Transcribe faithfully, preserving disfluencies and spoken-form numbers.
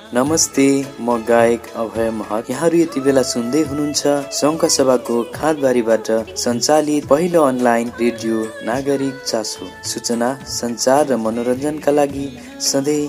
नमस्ते, म गायक अभय महत। यहाँहरू यति बेला सुन्दै हुनुहुन्छ संघ सभाको खादबारीबाट सञ्चालित पहिलो अनलाइन रेडियो नागरिक चासो। सूचना, सञ्चार र मनोरञ्जनका लागि सधैँ